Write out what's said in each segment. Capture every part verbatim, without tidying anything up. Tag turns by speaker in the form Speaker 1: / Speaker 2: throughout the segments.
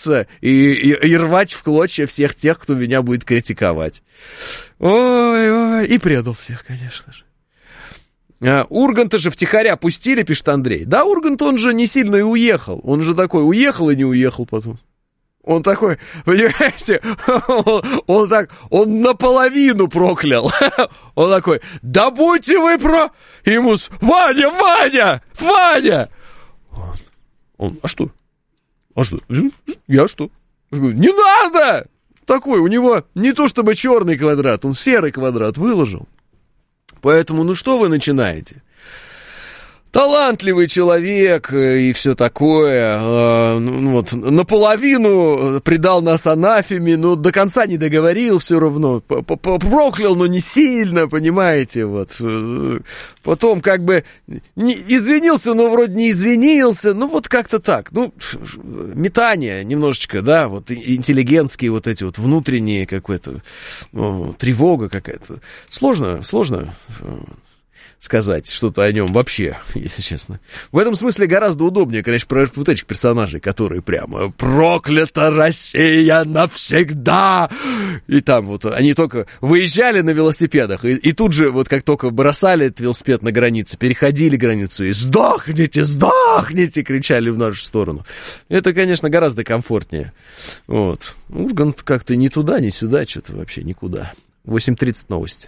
Speaker 1: драться и, и, и рвать в клочья всех тех, кто меня будет критиковать. Ой-ой, и предал всех, конечно же. А, Урганта же втихаря пустили, пишет Андрей. Да, Ургант, он же не сильно и уехал. Он же такой уехал и не уехал потом. Он такой, понимаете, он, он так, он наполовину проклял. Он такой, да будьте вы про... Ему, Ваня, Ваня, Ваня! Он, он, а что? А что? Я что? Не надо! Такой, у него не то чтобы черный квадрат, он серый квадрат выложил. Поэтому, ну что вы начинаете? Талантливый человек и все такое, э, ну, вот, наполовину предал нас анафеме, но до конца не договорил все равно, проклял, но не сильно, понимаете, вот. Потом как бы не, извинился, но вроде не извинился, ну вот как-то так, ну, метание немножечко, да, вот интеллигентские вот эти вот внутренние какое-то, ну, тревога какая-то. Сложно, сложно сказать что-то о нем вообще, если честно. В этом смысле гораздо удобнее, конечно, про вот этих персонажей, которые прямо «Проклята Россия навсегда!» И там вот они только выезжали на велосипедах, и, и тут же вот как только бросали этот велосипед на границе, переходили границу и «Сдохните, сдохните!» кричали в нашу сторону. Это, конечно, гораздо комфортнее. Вот. Ургант как-то ни туда, ни сюда, что-то вообще никуда. восемь тридцать новости.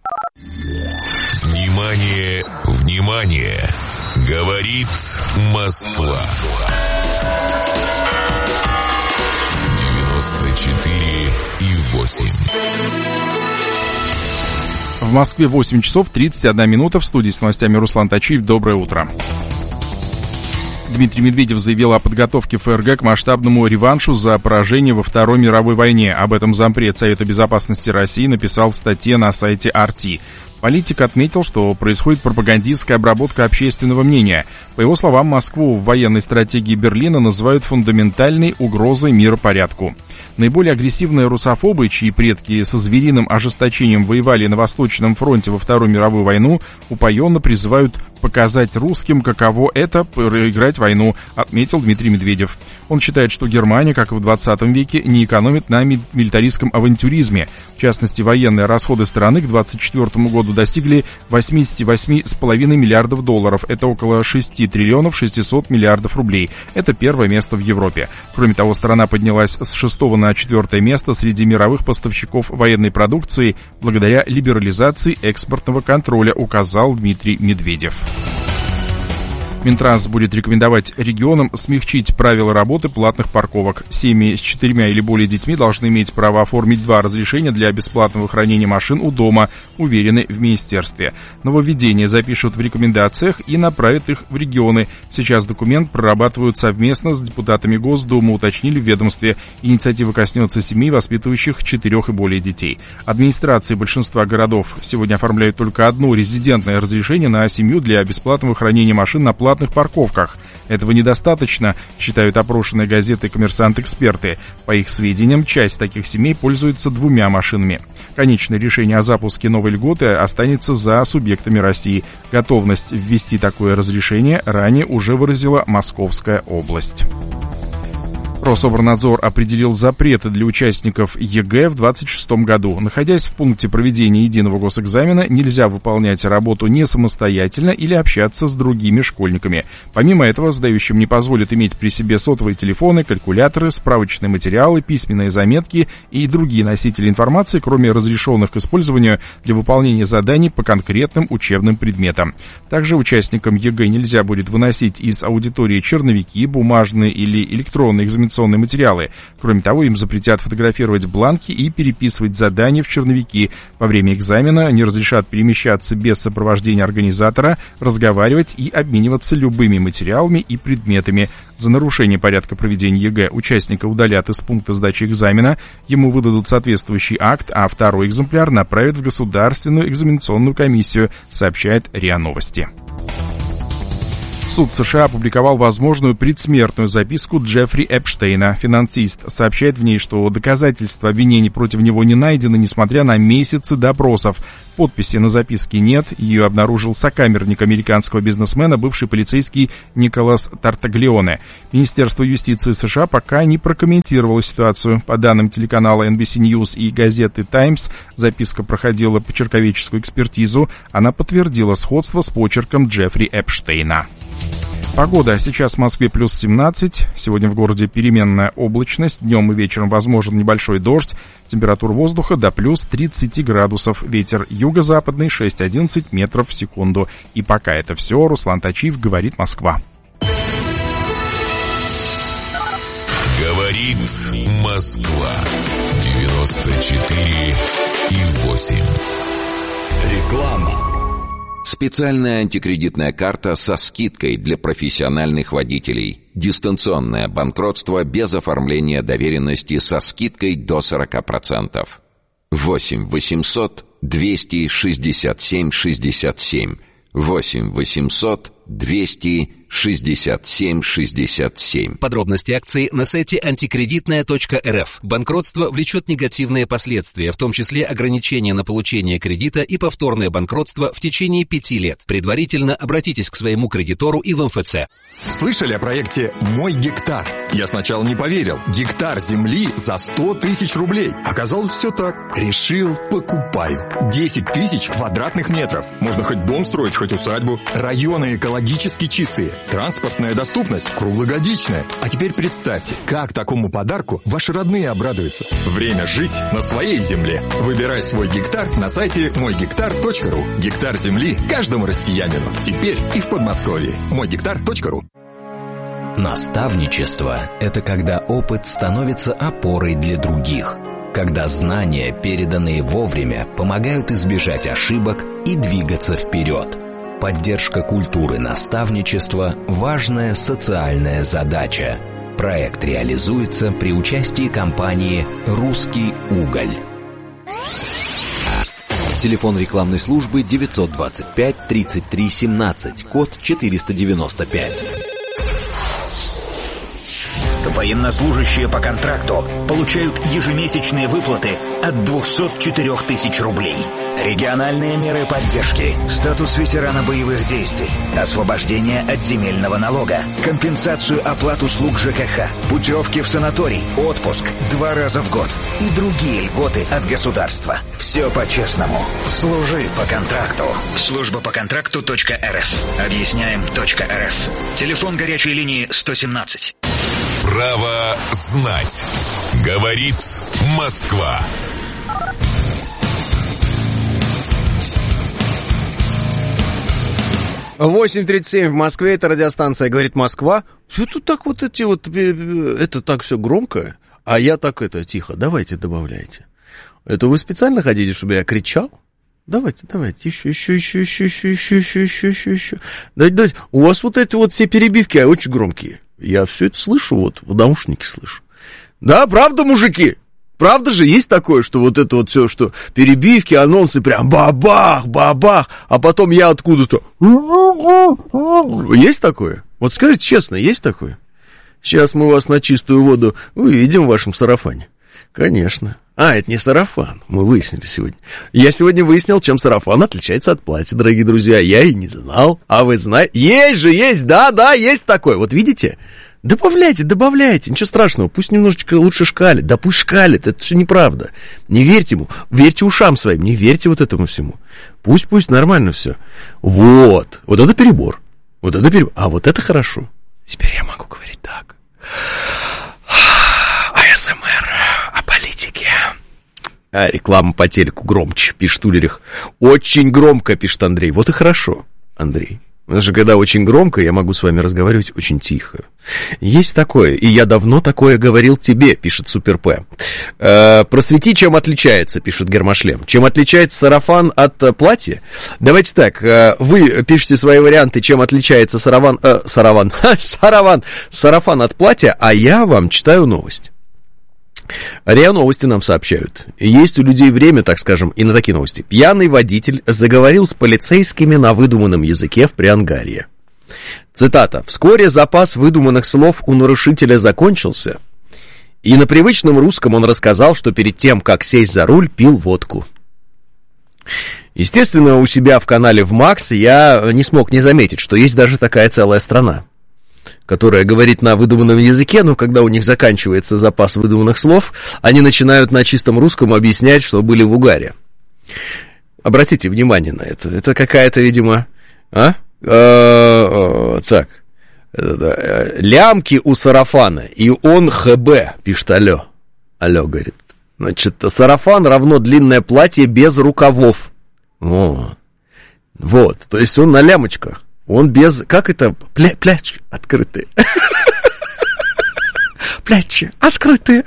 Speaker 2: Внимание, внимание! Говорит Москва. девяносто четыре и восемь.
Speaker 3: В Москве восемь часов тридцать одна минута. В студии с новостями Руслан Тачиев. Доброе утро. Дмитрий Медведев заявил о подготовке ФРГ к масштабному реваншу за поражение во Второй мировой войне. Об этом зампред Совета безопасности России написал в статье на сайте ар ти. Политик отметил, что происходит пропагандистская обработка общественного мнения. По его словам, Москву в военной стратегии Берлина называют фундаментальной угрозой миропорядку. Наиболее агрессивные русофобы, чьи предки со звериным ожесточением воевали на Восточном фронте во Вторую мировую войну, упоенно призывают показать русским, каково это проиграть войну, отметил Дмитрий Медведев. Он считает, что Германия, как и в двадцатом веке, не экономит на милитаристском авантюризме. В частности, военные расходы страны к двадцать четвёртому году достигли восемьдесят восемь целых пять десятых миллиардов долларов. Это около шесть триллионов шестьсот миллиардов рублей. Это первое место в Европе. Кроме того, страна поднялась с шестого на четвертое место среди мировых поставщиков военной продукции благодаря либерализации экспортного контроля, указал Дмитрий Медведев. Минтранс будет рекомендовать регионам смягчить правила работы платных парковок. Семьи с четырьмя или более детьми должны иметь право оформить два разрешения для бесплатного хранения машин у дома, уверены в министерстве. Нововведения запишут в рекомендациях и направят их в регионы. Сейчас документ прорабатывают совместно с депутатами Госдумы, уточнили в ведомстве. Инициатива коснется семей, воспитывающих четырех и более детей. Администрации большинства городов сегодня оформляют только одно резидентное разрешение на семью для бесплатного хранения машин на платных парковках. Этого недостаточно, считают опрошенные газеты «Коммерсант-эксперты». По их сведениям, часть таких семей пользуется двумя машинами. Конечное решение о запуске новой льготы останется за субъектами России. Готовность ввести такое разрешение ранее уже выразила Московская область. Рособорнадзор определил запреты для участников ЕГЭ в двадцать шестом году. Находясь в пункте проведения единого госэкзамена, нельзя выполнять работу не самостоятельно или общаться с другими школьниками. Помимо этого, сдающим не позволят иметь при себе сотовые телефоны, калькуляторы, справочные материалы, письменные заметки и другие носители информации, кроме разрешенных к использованию для выполнения заданий по конкретным учебным предметам. Также участникам ЕГЭ нельзя будет выносить из аудитории черновики, бумажные или электронные экзаменационные материалы. Кроме того, им запретят фотографировать бланки и переписывать задания в черновики. Во время экзамена не разрешат перемещаться без сопровождения организатора, разговаривать и обмениваться любыми материалами и предметами. За нарушение порядка проведения ЕГЭ участника удалят из пункта сдачи экзамена, ему выдадут соответствующий акт, а второй экземпляр направят в Государственную экзаменационную комиссию, сообщает РИА Новости. Суд США опубликовал возможную предсмертную записку Джеффри Эпштейна. Финансист сообщает в ней, что доказательства обвинений против него не найдены, несмотря на месяцы допросов. Подписи на записке нет. Ее обнаружил сокамерник американского бизнесмена, бывший полицейский Николас Тартаглионе. Министерство юстиции США пока не прокомментировало ситуацию. По данным телеканала эн би си News и газеты Times, записка проходила почерковедческую экспертизу. Она подтвердила сходство с почерком Джеффри Эпштейна. Погода. Сейчас в Москве плюс семнадцать. Сегодня в городе переменная облачность. Днем и вечером возможен небольшой дождь. Температура воздуха до плюс тридцать градусов. Ветер юго-западный шесть-одиннадцать метров в секунду. И пока это все. Руслан Тачиев, говорит Москва.
Speaker 2: Говорит Москва. девяносто четыре и восемь.
Speaker 4: Реклама. Специальная антикредитная карта со скидкой для профессиональных водителей. Дистанционное банкротство без оформления доверенности со скидкой до сорок процентов. восемь восемьсот двести шестьдесят семь шестьдесят семь. восемь восемьсот двести шестьдесят семь шестьдесят семь.
Speaker 5: Подробности акции на сайте антикредитная точка эр эф. Банкротство влечет негативные последствия, в том числе ограничения на получение кредита и повторное банкротство в течение пяти лет. Предварительно обратитесь к своему кредитору и в эм эф цэ.
Speaker 6: Слышали о проекте «Мой гектар»? Я сначала не поверил. Гектар земли за сто тысяч рублей. Оказалось, все так. Решил, покупаю. десять тысяч квадратных метров. Можно хоть дом строить, хоть усадьбу. Районы экологически чистые. Транспортная доступность круглогодичная. А теперь представьте, как такому подарку ваши родные обрадуются. Время жить на своей земле. Выбирай свой гектар на сайте мой гектар точка ру. Гектар земли каждому россиянину. Теперь и в Подмосковье. мой гектар точка ру.
Speaker 7: Наставничество – это когда опыт становится опорой для других. Когда знания, переданные вовремя, помогают избежать ошибок и двигаться вперед. Поддержка культуры наставничества – важная социальная задача. Проект реализуется при участии компании «Русский уголь».
Speaker 8: Телефон рекламной службы девятьсот двадцать пять тридцать три семнадцать, код четыреста девяносто пять.
Speaker 9: Военнослужащие по контракту получают ежемесячные выплаты от двухсот четырёх тысяч рублей. Региональные меры поддержки, статус ветерана боевых действий, освобождение от земельного налога, компенсацию оплат услуг жэ ка ха, путевки в санаторий, отпуск два раза в год и другие льготы от государства. Все по-честному. Служи по контракту. Служба по контракту точка эр эф. Объясняем точка эр эф. Телефон горячей линии сто семнадцать.
Speaker 2: Право знать. Говорит Москва.
Speaker 1: восемь тридцать семь в Москве, это радиостанция «Говорит Москва». Все тут так вот эти вот, это так все громко, а я так это тихо. Давайте добавляйте. Это вы специально хотите, чтобы я кричал? Давайте, давайте, еще, еще, еще, еще, еще, еще, еще, еще, еще, еще. Давайте, давайте. У вас вот эти вот все перебивки очень громкие. Я все это слышу, вот, в наушнике слышу. Да, правда, мужики? Правда же, есть такое, что вот это вот все, что перебивки, анонсы, прям бабах, бабах, а потом я откуда-то... Есть такое? Вот скажите честно, есть такое? Сейчас мы вас на чистую воду выведем в вашем сарафане. Конечно. А, это не сарафан, мы выяснили сегодня. Я сегодня выяснил, чем сарафан отличается от платья, дорогие друзья. Я и не знал, а вы знаете. Есть же, есть, да-да, есть такое. Вот видите? Добавляйте, добавляйте, ничего страшного, пусть немножечко лучше шкалит. Да пусть шкалит, это все неправда. Не верьте ему, верьте ушам своим, не верьте вот этому всему. Пусть, пусть, нормально все. Вот, вот это перебор. Вот это перебор, а вот это хорошо. Теперь я могу говорить так. а эс эм эр о политике. А реклама по телеку громче, пишет Улерих. Очень громко, пишет Андрей. Вот и хорошо, Андрей. Потому что когда очень громко, я могу с вами разговаривать очень тихо. Есть такое, и я давно такое говорил тебе, пишет Супер П. Э, просвети, чем отличается, пишет Гермошлем. Чем отличается сарафан от э, платья? Давайте так, э, вы пишите свои варианты, чем отличается сарафан, э, сарафан, сарафан, сарафан от платья, а я вам читаю новость. РИА Новости нам сообщают. Есть у людей время, так скажем, и на такие новости. Пьяный водитель заговорил с полицейскими на выдуманном языке в Приангарье. Цитата. «Вскоре запас выдуманных слов у нарушителя закончился, и на привычном русском он рассказал, что перед тем, как сесть за руль, пил водку». Естественно, у себя в канале в Макс я не смог не заметить, что есть даже такая целая страна, которая говорит на выдуманном языке, но когда у них заканчивается запас выдуманных слов, они начинают на чистом русском объяснять, что были в угаре. Обратите внимание на это. Это какая-то, видимо... А? Так. Лямки у сарафана, и он ХБ, пишет алло. Алло, говорит. Значит, сарафан равно длинное платье без рукавов. О. Вот, то есть он на лямочках. Он без... Как это? Пля, плячи открытые. Плячи открытые.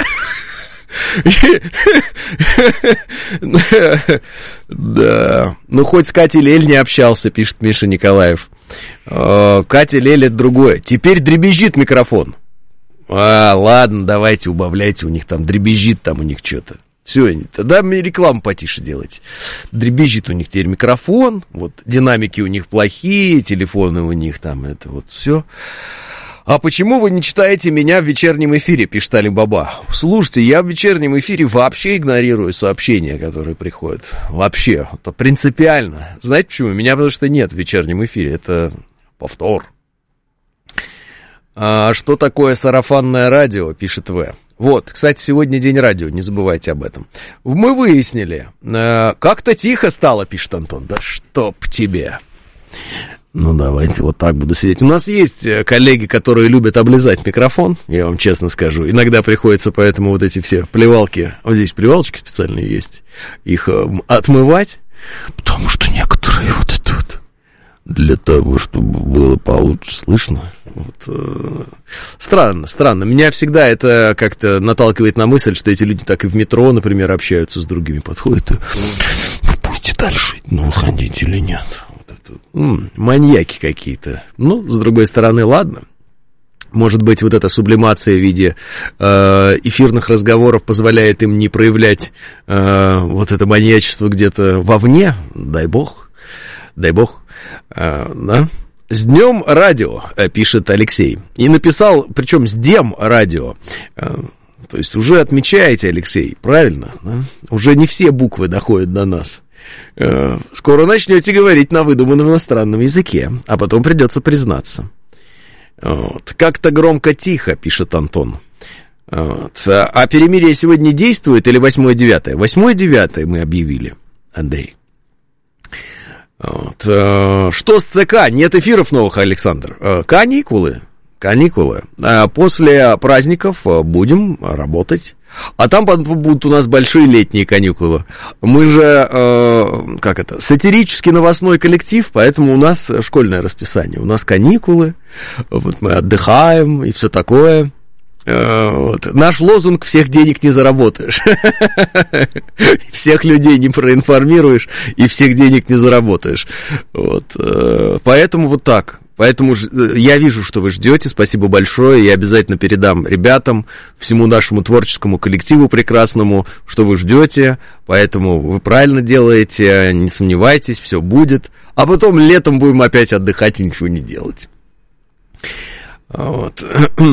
Speaker 1: Да. Ну, хоть с Катей Лель не общался, пишет Миша Николаев. Катя Лель — это другое. Теперь дребезжит микрофон. А, ладно, давайте, убавляйте, у них там дребезжит, там у них что-то. Все, тогда мне рекламу потише делайте. Дребезжит у них теперь микрофон, вот динамики у них плохие, телефоны у них там, это вот все. А почему вы не читаете меня в вечернем эфире, пишет Алибаба? Слушайте, я в вечернем эфире вообще игнорирую сообщения, которые приходят. Вообще, это принципиально. Знаете почему? Меня потому что нет в вечернем эфире, это повтор. А что такое сарафанное радио, пишет В. Вот, кстати, сегодня день радио, не забывайте об этом. Мы выяснили, э, как-то тихо стало, пишет Антон. Да чтоб тебе. Ну, давайте вот так буду сидеть. У нас есть коллеги, которые любят облизать микрофон, я вам честно скажу. Иногда приходится поэтому вот эти все плевалки, вот здесь плевалочки специальные есть, их э, отмывать, потому что некоторые вот это вот, для того, чтобы было получше слышно. Вот, э, странно, странно. Меня всегда это как-то наталкивает на мысль, что эти люди так и в метро, например, общаются с другими, подходят и вы будете дальше, ну, ходить или нет. Вот это, м-м, маньяки какие-то. Ну, с другой стороны, ладно. Может быть, вот эта сублимация в виде э, эфирных разговоров позволяет им не проявлять э, вот это маньячество где-то вовне. Дай бог, дай бог, э, да. С днем радио, пишет Алексей. И написал, причем с дем радио. То есть уже отмечаете, Алексей, правильно? Да? Уже не все буквы доходят до нас. Скоро начнете говорить на выдуманном иностранном языке, а потом придется признаться. Вот. Как-то громко-тихо, пишет Антон. Вот. А перемирие сегодня действует или восьмое-девятое? восьмое-девятое мы объявили, Андрей. Вот. Что с ЦК? Нет эфиров новых, Александр. Каникулы. Каникулы. После праздников будем работать. А там будут у нас большие летние каникулы. Мы же, как это, сатирический новостной коллектив, поэтому у нас школьное расписание. У нас каникулы, вот мы отдыхаем и все такое. Вот. Наш лозунг: всех денег не заработаешь. Всех людей не проинформируешь и всех денег не заработаешь. Вот. Поэтому вот так. Поэтому я вижу, что вы ждете. Спасибо большое. Я обязательно передам ребятам, всему нашему творческому коллективу прекрасному, что вы ждете. Поэтому вы правильно делаете. Не сомневайтесь, все будет. А потом летом будем опять отдыхать и ничего не делать. Вот.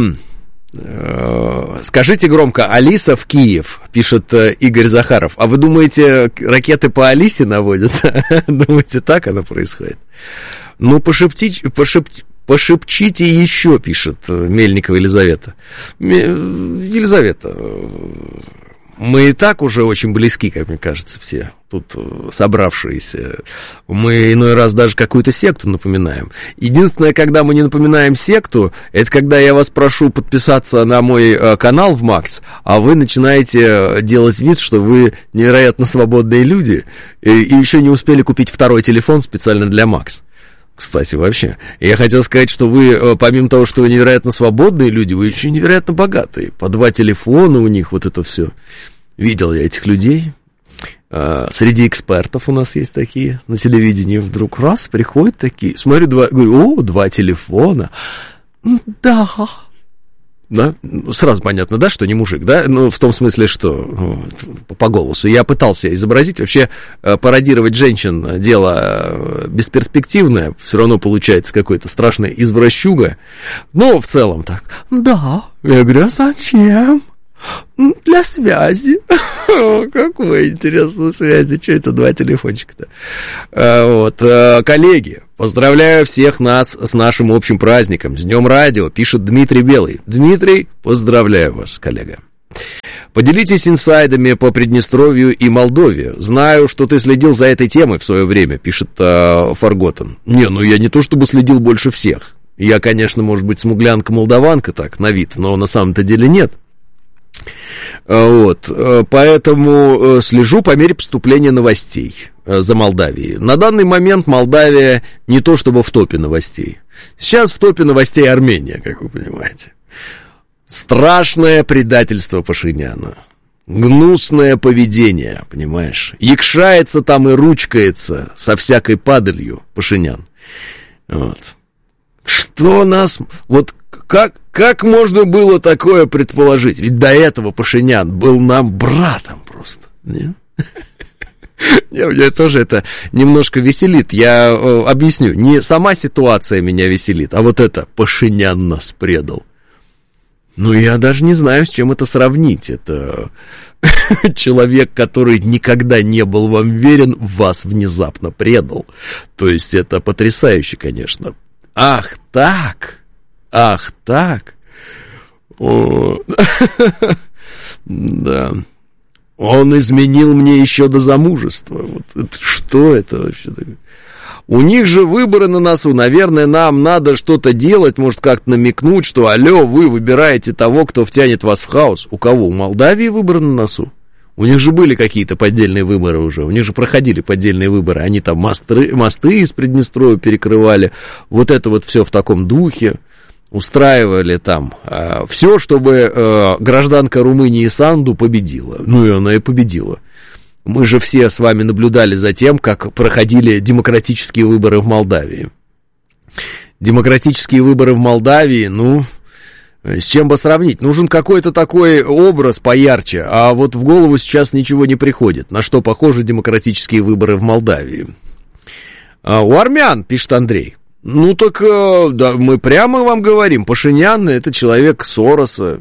Speaker 1: Скажите громко: Алиса в Киев, пишет Игорь Захаров. А вы думаете, ракеты по Алисе наводят? Думаете, так оно происходит? Ну, пошепчите, пошепчите, пошепчите еще, пишет Мельникова Елизавета. Елизавета, мы и так уже очень близки, как мне кажется, все тут собравшиеся. Мы иной раз даже какую-то секту напоминаем. Единственное, когда мы не напоминаем секту, это когда я вас прошу подписаться на мой канал в Макс, а вы начинаете делать вид, что вы невероятно свободные люди, и, и еще не успели купить второй телефон специально для Макс. Кстати, вообще, я хотел сказать, что вы, помимо того, что вы невероятно свободные люди, вы еще невероятно богатые. По два телефона у них, вот это все. Видел я этих людей. Среди экспертов у нас есть такие на телевидении. Вдруг раз, приходят такие. Смотрю, два, говорю: о, два телефона. Да, да, сразу понятно, да, что не мужик, да, ну, в том смысле, что по голосу. Я пытался изобразить, вообще пародировать женщин дело бесперспективное, все равно получается какой-то страшный извращуга, но в целом так. Да, я говорю, а зачем? Для связи. Какой интересной связи. Что это два телефончика-то? Вот. Коллеги, поздравляю всех нас с нашим общим праздником. С Днем радио, пишет Дмитрий Белый. Дмитрий, поздравляю вас, коллега. Поделитесь инсайдами по Приднестровью и Молдове. Знаю, что ты следил за этой темой в свое время, пишет Фарготен. Не, ну я не то чтобы следил больше всех. Я, конечно, может быть, смуглянка-молдаванка так, на вид, но на самом-то деле нет. Вот, поэтому слежу по мере поступления новостей за Молдавией. На данный момент Молдавия не то чтобы в топе новостей. Сейчас в топе новостей Армения, как вы понимаете. Страшное предательство Пашиняна. Гнусное поведение, понимаешь. Якшается там и ручкается со всякой падалью Пашинян. Вот. Что нас... Вот как, как можно было такое предположить? Ведь до этого Пашинян был нам братом просто. Не? Меня тоже это немножко веселит. Я объясню. Не сама ситуация меня веселит, а вот это Пашинян нас предал. Ну, я даже не знаю, с чем это сравнить. Это человек, который никогда не был вам верен, вас внезапно предал. То есть это потрясающе, конечно. Ах, так... Ах, так? О, да. Он изменил мне еще до замужества. Вот это, что это вообще такое? У них же выборы на носу. Наверное, нам надо что-то делать, может, как-то намекнуть, что, алло, вы выбираете того, кто втянет вас в хаос. У кого? У Молдавии выборы на носу? У них же были какие-то поддельные выборы уже, у них же проходили поддельные выборы, они там мосты, мосты из Приднестровья перекрывали, вот это вот все в таком духе. Устраивали там э, все, чтобы э, гражданка Румынии Санду победила. Ну и она и победила. Мы же все с вами наблюдали за тем, как проходили демократические выборы в Молдавии. Демократические выборы в Молдавии, ну, с чем бы сравнить? Нужен какой-то такой образ поярче, а вот в голову сейчас ничего не приходит. На что похожи демократические выборы в Молдавии? А у армян, пишет Андрей. Ну так, да, мы прямо вам говорим, Пашинян — это человек Сороса,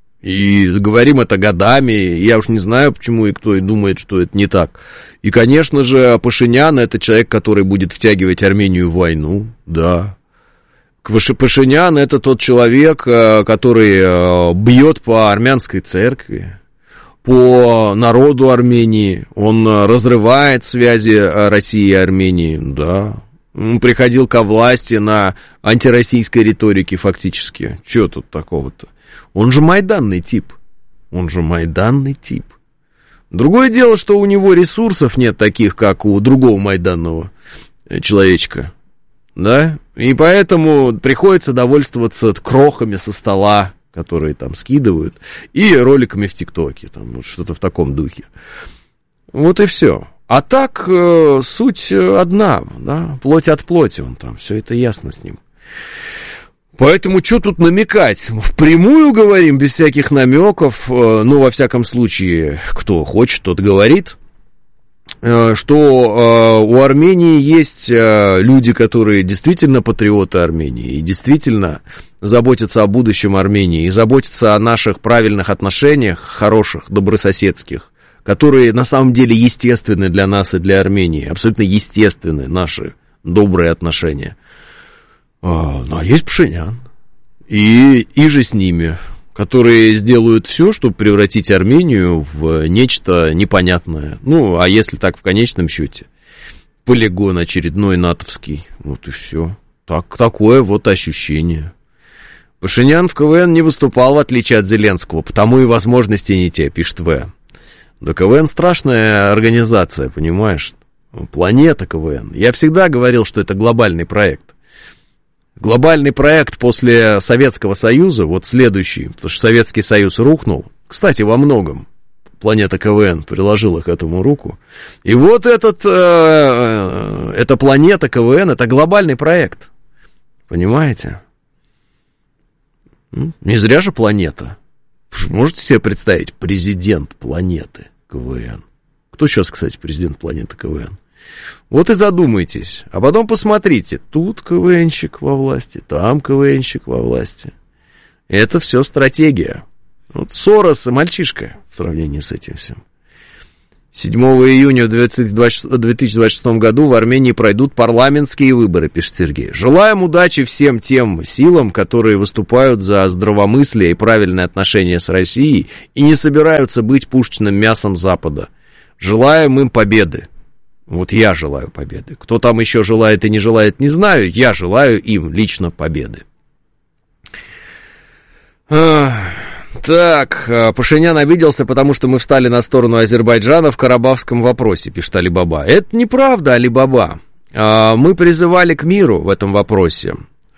Speaker 1: и говорим это годами, я уж не знаю, почему и кто и думает, что это не так. И, конечно же, Пашинян — это человек, который будет втягивать Армению в войну, да. Пашинян — это тот человек, который бьет по армянской церкви, по народу Армении, он разрывает связи России и Армении, да. Он приходил ко власти на антироссийской риторике фактически. Чего тут такого-то? Он же майданный тип. Он же майданный тип. Другое дело, что у него ресурсов нет таких, как у другого майданного человечка. Да? И поэтому приходится довольствоваться крохами со стола, которые там скидывают, и роликами в ТикТоке. Там, вот что-то в таком духе. Вот и все. А так, э, суть одна, да, плоть от плоти, он там, все это ясно с ним. Поэтому что тут намекать? Впрямую говорим, без всяких намеков, э, ну, во всяком случае, кто хочет, тот говорит, э, что э, у Армении есть э, люди, которые действительно патриоты Армении, и действительно заботятся о будущем Армении, и заботятся о наших правильных отношениях, хороших, добрососедских, которые на самом деле естественны для нас и для Армении, абсолютно естественны наши добрые отношения. А, ну, а есть Пашинян, и, и же с ними, которые сделают все, чтобы превратить Армению в нечто непонятное. Ну, а если так в конечном счете, полигон очередной натовский, вот и все. Так, такое вот ощущение. Пашинян в КВН не выступал, в отличие от Зеленского, потому и возможности не те, пишет В. Да КВН страшная организация, понимаешь? Планета КВН. Я всегда говорил, что это глобальный проект. Глобальный проект после Советского Союза, вот следующий, потому что Советский Союз рухнул. Кстати, во многом планета КВН приложила к этому руку. И вот этот, э, эта планета КВН, это глобальный проект. Понимаете? Не зря же планета. Можете себе представить, президент планеты КВН? Кто сейчас, кстати, президент планеты КВН? Вот и задумайтесь, а потом посмотрите, тут КВНщик во власти, там КВНщик во власти. Это все стратегия. Вот Сорос мальчишка в сравнении с этим всем. седьмого июня в две тысячи двадцать шестом году в Армении пройдут парламентские выборы, пишет Сергей. Желаем удачи всем тем силам, которые выступают за здравомыслие и правильное отношение с Россией и не собираются быть пушечным мясом Запада. Желаем им победы. Вот я желаю победы. Кто там еще желает и не желает, не знаю. Я желаю им лично победы. Так, Пашинян обиделся, потому что мы встали на сторону Азербайджана в карабахском вопросе, пишет Алибаба. Это неправда, Алибаба. Мы призывали к миру в этом вопросе.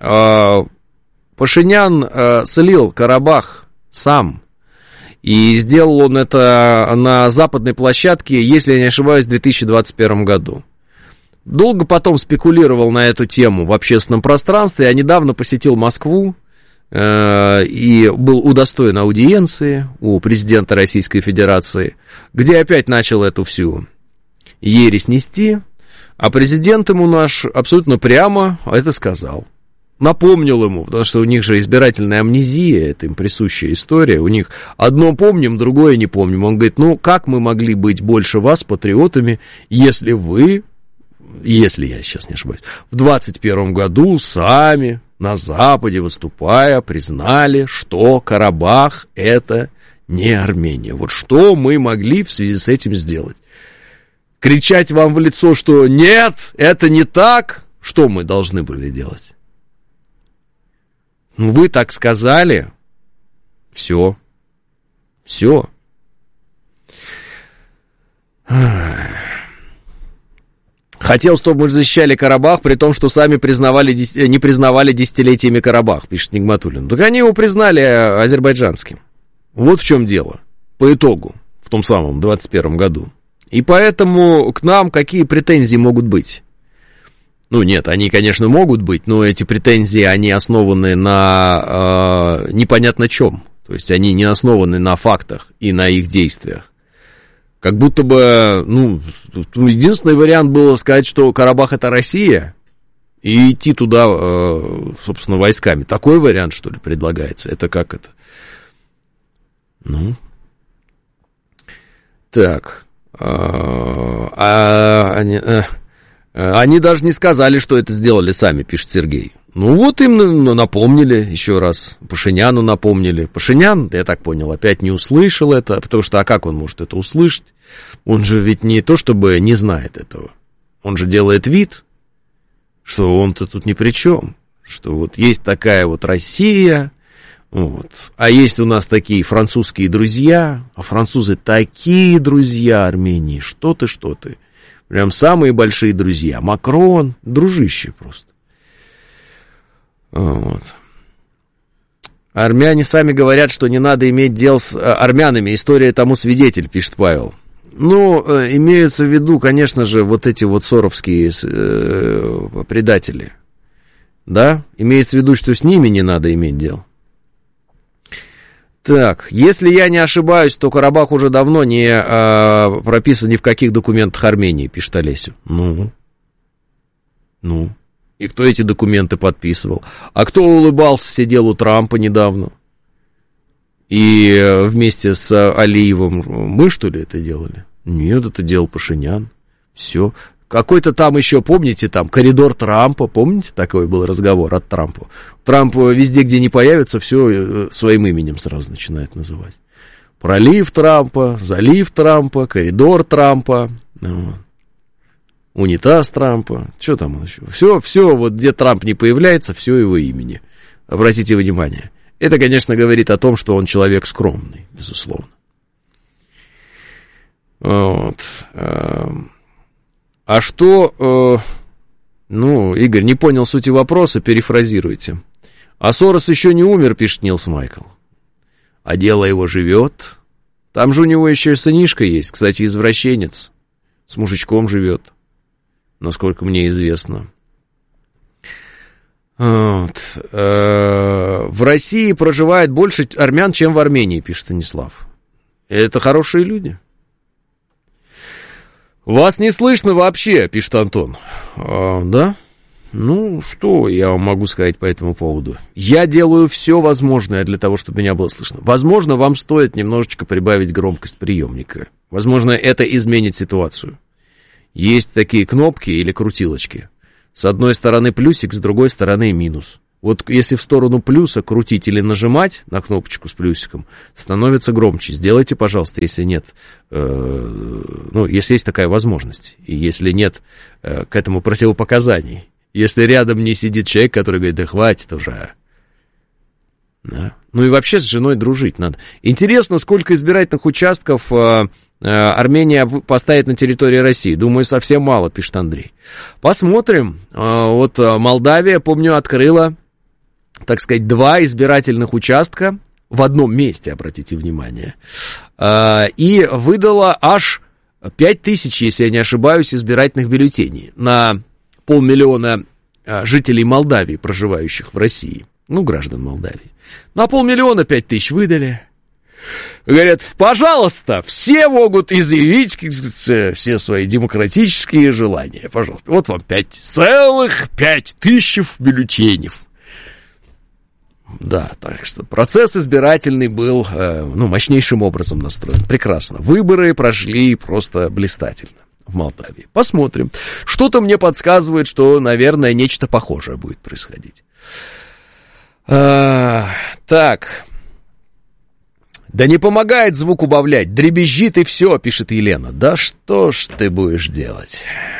Speaker 1: Пашинян слил Карабах сам. И сделал он это на западной площадке, если я не ошибаюсь, в две тысячи двадцать первом году. Долго потом спекулировал на эту тему в общественном пространстве, а недавно посетил Москву э, и был удостоен аудиенции у президента Российской Федерации, где опять начал эту всю ересь нести, а президент ему наш абсолютно прямо это сказал. Напомнил ему, потому что у них же избирательная амнезия, это им присущая история, у них одно помним, другое не помним. Он говорит, ну как мы могли быть больше вас патриотами, если вы, если я сейчас не ошибаюсь, в двадцать первом году сами на Западе выступая признали, что Карабах это не Армения. Вот что мы могли в связи с этим сделать? Кричать вам в лицо, что нет, это не так, что мы должны были делать? Ну, вы так сказали, все, все. Хотел, чтобы мы защищали Карабах, при том, что сами признавали, не признавали десятилетиями Карабах, пишет Нигматуллин. Так они его признали азербайджанским. Вот в чем дело, по итогу, в том самом двадцать первом году. И поэтому к нам какие претензии могут быть? Ну, нет, они, конечно, могут быть, но эти претензии, они основаны на э, непонятно чем. То есть они не основаны на фактах и на их действиях. Как будто бы, ну, единственный вариант было сказать, что Карабах это Россия, и идти туда, э, собственно, войсками. Такой вариант, что ли, предлагается? Это как это? Ну. Так. Э, а, они... Э, Они даже не сказали, что это сделали сами, пишет Сергей. Ну вот им напомнили еще раз, Пашиняну напомнили. Пашинян, я так понял, опять не услышал это, потому что, а как он может это услышать? Он же ведь не то, чтобы не знает этого. Он же делает вид, что он-то тут ни при чем. Что вот есть такая вот Россия, вот, а есть у нас такие французские друзья, а французы такие друзья Армении, что ты, что ты. Прям самые большие друзья. Макрон, дружище просто. Вот. Армяне сами говорят, что не надо иметь дел с армянами. История тому свидетель, пишет Павел. Ну, имеются в виду, конечно же, вот эти вот соровские э, предатели. Да? Имеется в виду, что с ними не надо иметь дел. Так, если я не ошибаюсь, то Карабах уже давно не а, прописан ни в каких документах Армении, пишет Олесю. Ну, ну, и кто эти документы подписывал? А кто улыбался, сидел у Трампа недавно? И вместе с Алиевым мы, что ли, это делали? Нет, это делал Пашинян. Все. Какой-то там еще, помните, там, коридор Трампа, помните, такой был разговор от Трампа? Трамп везде, где не появится, все своим именем сразу начинает называть. Пролив Трампа, залив Трампа, коридор Трампа, ну, унитаз Трампа, что там еще? Все, все, вот где Трамп не появляется, все его имени. Обратите внимание. Это, конечно, говорит о том, что он человек скромный, безусловно. Вот. А что, э, ну, Игорь, не понял сути вопроса, перефразируйте. А Сорос еще не умер, пишет Нилс Майкл. А дело его живет. Там же у него еще и сынишка есть, кстати, извращенец. С мужичком живет, насколько мне известно. Вот. В России проживает больше армян, чем в Армении, пишет Станислав. Это хорошие люди. Вас не слышно вообще, пишет Антон. А, да? Ну, что я вам могу сказать по этому поводу? Я делаю все возможное для того, чтобы меня было слышно. Возможно, вам стоит немножечко прибавить громкость приемника. Возможно, это изменит ситуацию. Есть такие кнопки или крутилочки. С одной стороны плюсик, с другой стороны минус. Вот если в сторону плюса крутить или нажимать на кнопочку с плюсиком, становится громче. Сделайте, пожалуйста, если нет, э, ну, если есть такая возможность, и если нет э, к этому противопоказаний. Если рядом не сидит человек, который говорит, да хватит уже. Да. Ну и вообще с женой дружить надо. Интересно, сколько избирательных участков э, э, Армения поставит на территории России. Думаю, совсем мало, пишет Андрей. Посмотрим. Э, вот Молдавия, помню, открыла, так сказать, два избирательных участка в одном месте, обратите внимание. Э, и выдала аж пять тысяч, если я не ошибаюсь, избирательных бюллетеней на полмиллиона жителей Молдавии, проживающих в России. Ну, граждан Молдавии. На полмиллиона пять тысяч выдали. Говорят, пожалуйста, все могут изъявить все свои демократические желания. Пожалуйста, вот вам пять целых пять тысяч бюллетеней. Да, так что процесс избирательный был, ну, мощнейшим образом настроен. Прекрасно. Выборы прошли просто блистательно в Молдавии. Посмотрим. Что-то мне подсказывает, что, наверное, нечто похожее будет происходить. А, так. Да не помогает звук убавлять. Дребезжит и все, пишет Елена. Да что ж ты будешь делать?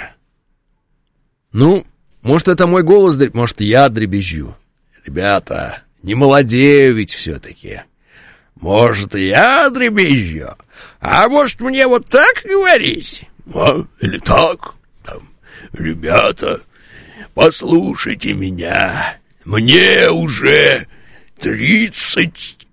Speaker 1: Ну, может, это мой голос, может, я дребезжу. Ребята, не молодею ведь все-таки. Может, я дребезжу? А может, мне вот так говорить? А, или так, там, ребята, послушайте меня, мне уже тридцать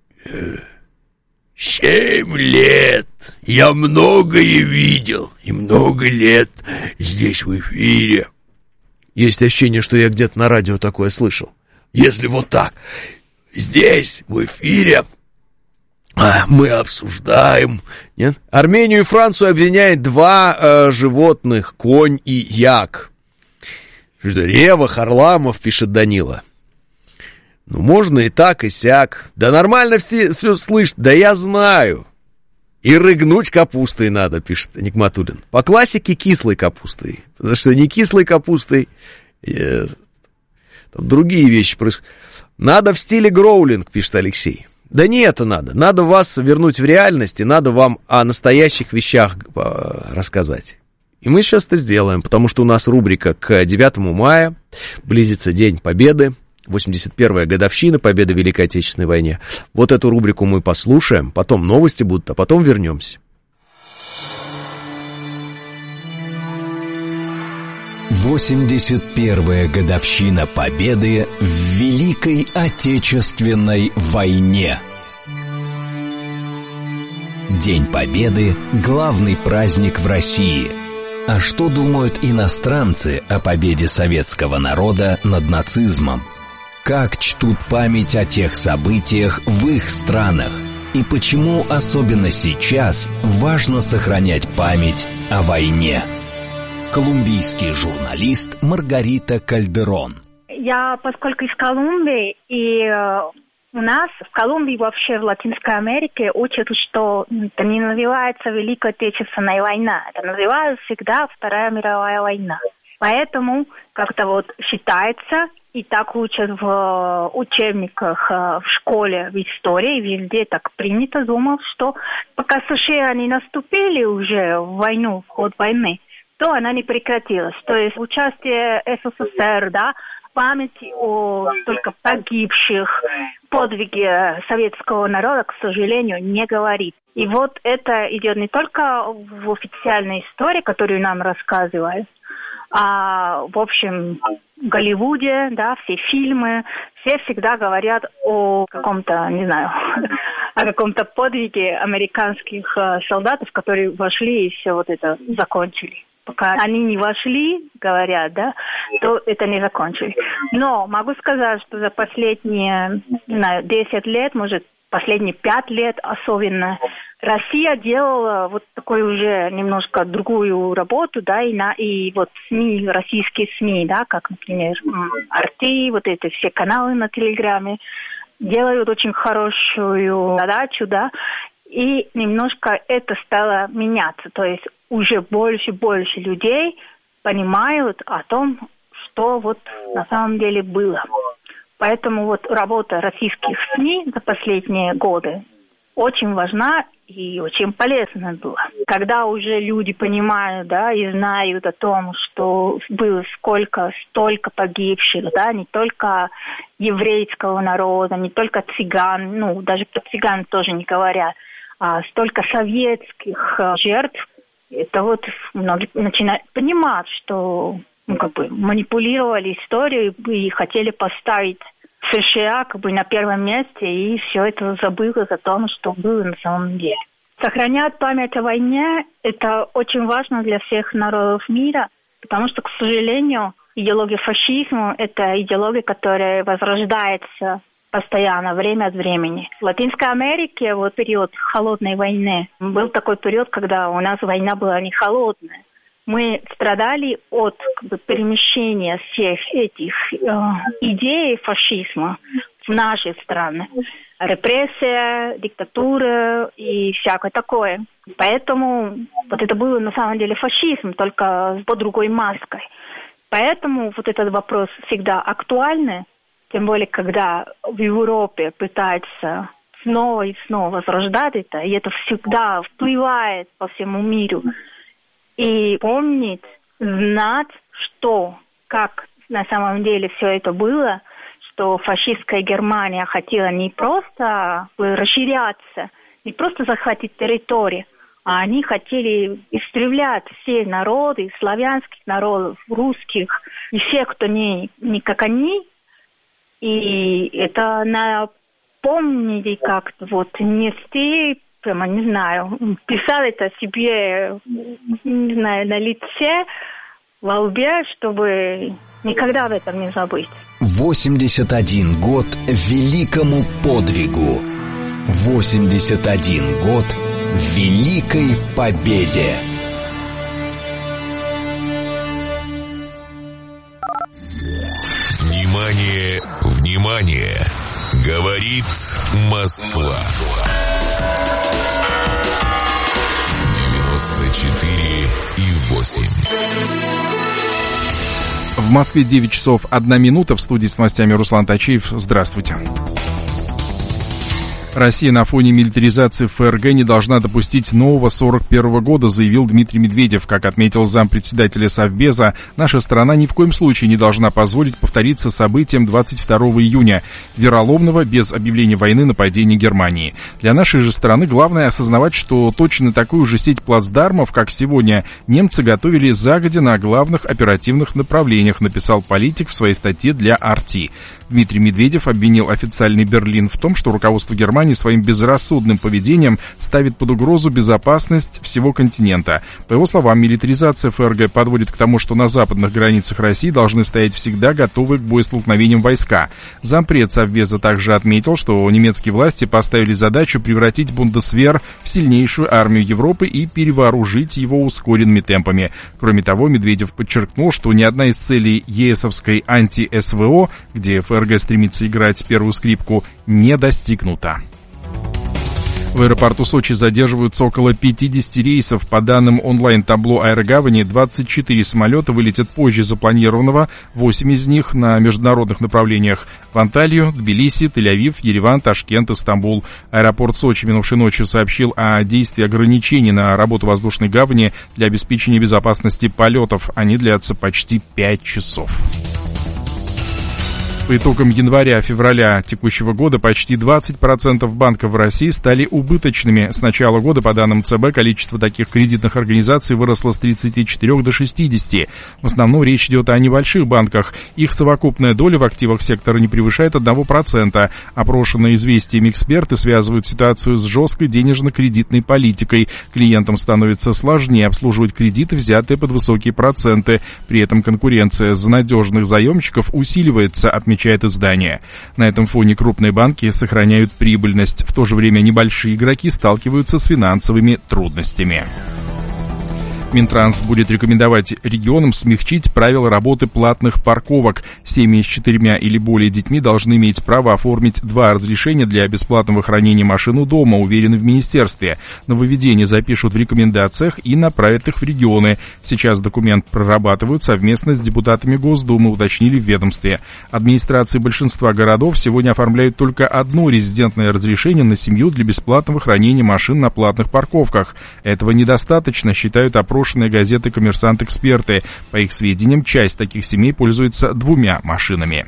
Speaker 1: семь лет, я многое видел, и много лет здесь в эфире. Есть ощущение, что я где-то на радио такое слышал. Если вот так, здесь в эфире... А, мы обсуждаем. Нет? Армению и Францию обвиняет два э, животных, конь и як. Рева, Харламов, пишет Данила. Ну, можно и так, и сяк. Да нормально все, все слышат, да я знаю. И рыгнуть капустой надо, пишет Нигматуллин. По классике кислой капустой. Потому что не кислой капустой, э, там другие вещи происходят. Надо в стиле гроулинг, пишет Алексей. Да не это надо. Надо вас вернуть в реальность, и надо вам о настоящих вещах рассказать. И мы сейчас это сделаем, потому что у нас рубрика к девятому мая, близится День Победы, восемьдесят первая годовщина Победы в Великой Отечественной войне. Вот эту рубрику мы послушаем, потом новости будут, а потом вернемся.
Speaker 7: восемьдесят первая годовщина Победы в Великой Отечественной войне. День Победы – главный праздник в России. А что думают иностранцы о победе советского народа над нацизмом? Как чтут память о тех событиях в их странах? И почему особенно сейчас важно сохранять память о войне? Колумбийский журналист Маргарита Кальдерон.
Speaker 10: Я, поскольку из Колумбии, и э, у нас в Колумбии, вообще в Латинской Америке, учат, что это не называется Великая Отечественная война, это называется всегда Вторая мировая война. Поэтому как-то вот считается, и так учат в учебниках в школе, в истории, везде так принято, думал, что пока США не наступили уже в войну, в ход войны, то она не прекратилась. То есть участие СССР, да, память о только погибших, подвиге советского народа, к сожалению, не говорит. И вот это идет не только в официальной истории, которую нам рассказывают, а в общем в Голливуде, да, все фильмы, все всегда говорят о каком-то, не знаю, о каком-то подвиге американских солдатов, которые вошли и все вот это закончили. пока они не вошли, говорят, да, то это не закончили. Но могу сказать, что за последние, не знаю, десять лет, может, последние пять лет особенно, Россия делала вот такую уже немножко другую работу, да, и, на, и вот СМИ, российские СМИ, да, как, например, эр тэ, вот эти все каналы на Телеграме, делают очень хорошую задачу, да, и немножко это стало меняться, то есть уже больше и больше людей понимают о том, что вот на самом деле было. Поэтому вот работа российских СМИ за последние годы очень важна и очень полезна была. Когда уже люди понимают, да, и знают о том, что было сколько, столько погибших, да, не только еврейского народа, не только цыган, ну, даже про цыган тоже не говорят, а столько советских жертв, это вот многие начинают понимать, что, ну, как бы манипулировали историей и хотели поставить США как бы на первом месте, и все это забылось о том, что было на самом деле. Сохранять память о войне – это очень важно для всех народов мира, потому что, к сожалению, идеология фашизма – это идеология, которая возрождается постоянно, время от времени. В Латинской Америке, вот период холодной войны, был такой период, когда у нас война была не холодная. Мы страдали от как бы, перемещения всех этих э, идей фашизма в наши страны. Репрессия, диктатура и всякое такое. Поэтому вот это было на самом деле фашизм, только под другой маской. Поэтому вот этот вопрос всегда актуальный, тем более, когда в Европе пытаются снова и снова возрождать это, и это всегда впливает по всему миру. И помнить, знать, что, как на самом деле все это было, что фашистская Германия хотела не просто расширяться, не просто захватить территорию, а они хотели истреблять все народы, славянских народов, русских, и всех, кто не, не как они. И это напомнить как-то, вот, нести, прямо, не знаю, писать это себе, не знаю, на лице, во лбе, чтобы никогда об этом не забыть.
Speaker 7: восемьдесят один год великому подвигу. восемьдесят один год великой победе.
Speaker 2: Внимание, внимание! Говорит Москва. девяносто четыре и восемь.
Speaker 3: В Москве девять часов одна минута. В студии с новостями Руслан Тачиев. Здравствуйте. Россия на фоне милитаризации ФРГ не должна допустить нового сорок первого года, заявил Дмитрий Медведев. Как отметил зампредседателя Совбеза, наша страна ни в коем случае не должна позволить повториться событиям двадцать второго июня, вероломного, без объявления войны, нападения Германии. Для нашей же страны главное осознавать, что точно такую же сеть плацдармов, как сегодня, немцы готовили загодя на главных оперативных направлениях, написал политик в своей статье для эр тэ. Дмитрий Медведев обвинил официальный Берлин в том, что руководство Германии своим безрассудным поведением ставит под угрозу безопасность всего континента. По его словам, милитаризация ФРГ подводит к тому, что на западных границах России должны стоять всегда готовые к боестолкновениям войска. Зампред Совбеза также отметил, что немецкие власти поставили задачу превратить Бундесвер в сильнейшую армию Европы и перевооружить его ускоренными темпами. Кроме того, Медведев подчеркнул, что ни одна из целей ЕСовской анти-эс вэ о, где ФРГ стремится играть первую скрипку, не достигнута. В аэропорту Сочи задерживаются около пятьдесят рейсов. По данным онлайн-табло Аэрогавани, двадцать четыре самолета вылетят позже запланированного, восемь из них на международных направлениях: в Анталию, Тбилиси, Тель-Авив, Ереван, Ташкент и Стамбул. Аэропорт Сочи минувшей ночью сообщил о действии ограничений на работу воздушной гавани для обеспечения безопасности полетов. Они длятся почти пять часов. По итогам января-февраля текущего года почти двадцать процентов банков в России стали убыточными. С начала года, по данным ЦБ, количество таких кредитных организаций выросло с тридцати четырёх до шестидесяти. В основном речь идет о небольших банках. Их совокупная доля в активах сектора не превышает одного процента. Опрошенные известиями эксперты связывают ситуацию с жесткой денежно-кредитной политикой. Клиентам становится сложнее обслуживать кредиты, взятые под высокие проценты. При этом конкуренция за надежных заемщиков усиливается, отмечает отмечает издание. На этом фоне крупные банки сохраняют прибыльность. В то же время небольшие игроки сталкиваются с финансовыми трудностями. Минтранс будет рекомендовать регионам смягчить правила работы платных парковок. Семьи с четырьмя или более детьми должны иметь право оформить два разрешения для бесплатного хранения машин у дома, уверены в министерстве. Нововведения запишут в рекомендациях и направят их в регионы. Сейчас документ прорабатывают совместно с депутатами Госдумы, уточнили в ведомстве. Администрации большинства городов сегодня оформляют только одно резидентное разрешение на семью для бесплатного хранения машин на платных парковках. Этого недостаточно, считают опрошенные газеты «Коммерсант-эксперты». По их сведениям, часть таких семей пользуется двумя машинами.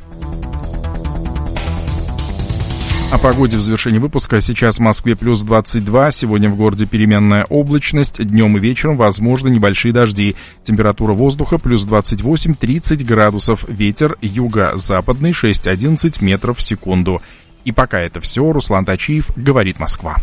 Speaker 3: О погоде в завершении выпуска. Сейчас в Москве плюс двадцать два, сегодня в городе переменная облачность, днем и вечером возможны небольшие дожди. Температура воздуха плюс двадцать восемь - тридцать градусов, ветер юго-западный шесть - одиннадцать метров в секунду. И пока это все, Руслан Тачиев, говорит Москва.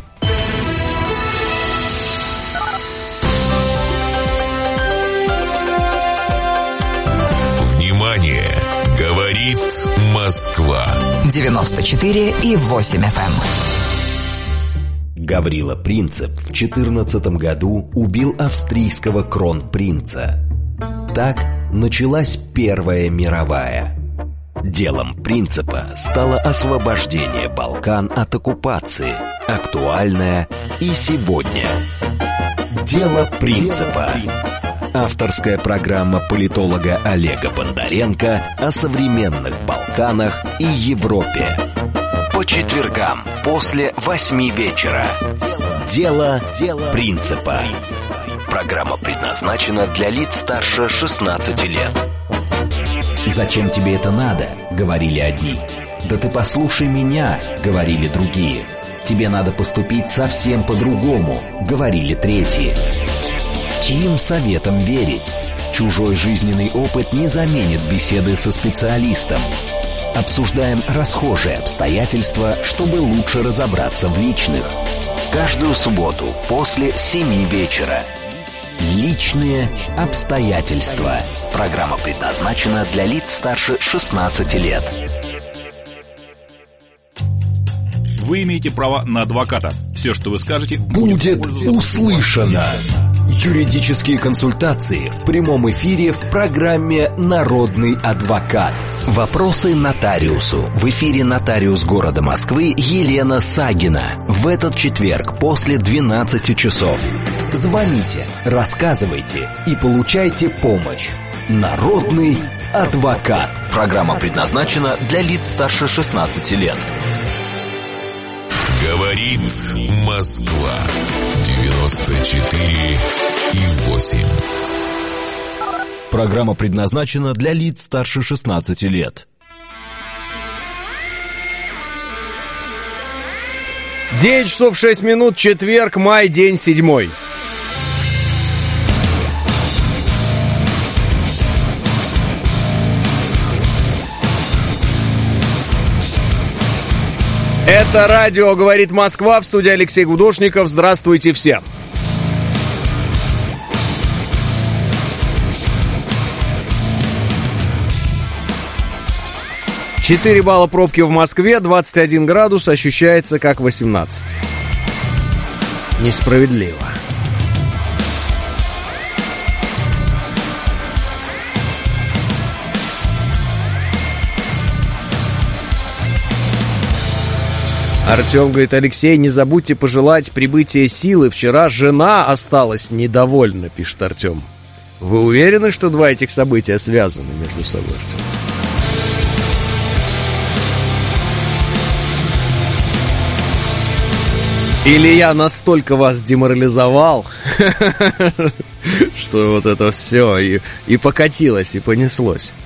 Speaker 2: Говорит Москва.
Speaker 11: девяносто четыре и восемь эф эм.
Speaker 7: Гаврила Принцип в четырнадцатом году убил австрийского кронпринца. Так началась Первая мировая. Делом Принципа стало освобождение Балкан от оккупации, актуальное и сегодня. Дело Принципа. Авторская программа политолога Олега Бондаренко о современных Балканах и Европе. По четвергам после восьми вечера. Дело Принципа. Программа предназначена для лиц старше шестнадцати лет. «Зачем тебе это надо?» — говорили одни. «Да ты послушай меня!» — говорили другие. «Тебе надо поступить совсем по-другому!» — говорили третьи. Чьим советам верить? Чужой жизненный опыт не заменит беседы со специалистом. Обсуждаем расхожие обстоятельства, чтобы лучше разобраться в личных. Каждую субботу после семи вечера. Личные обстоятельства. Программа предназначена для лиц старше шестнадцати лет.
Speaker 3: Вы имеете право на адвоката. Все, что вы скажете,
Speaker 7: будет услышано. Юридические консультации в прямом эфире в программе «Народный адвокат». Вопросы нотариусу. В эфире нотариус города Москвы Елена Сагина. В этот четверг после двенадцати часов. Звоните, рассказывайте и получайте помощь. «Народный адвокат». Программа предназначена для лиц старше шестнадцати лет.
Speaker 2: Говорит Москва. девяносто четыре и восемь.
Speaker 7: Программа предназначена для лиц старше шестнадцати лет.
Speaker 1: девять часов шесть минут, четверг, май, день седьмой. Это радио «Говорит Москва», в студии Алексей Гудошников. Здравствуйте всем. четыре балла пробки в Москве, двадцать один градус, ощущается как восемнадцать. Несправедливо. Артем говорит: Алексей, не забудьте пожелать прибытия силы. Вчера жена осталась недовольна, пишет Артем. Вы уверены, что два этих события связаны между собой, Артем? Или я настолько вас деморализовал, что вот это все и, и покатилось, и понеслось.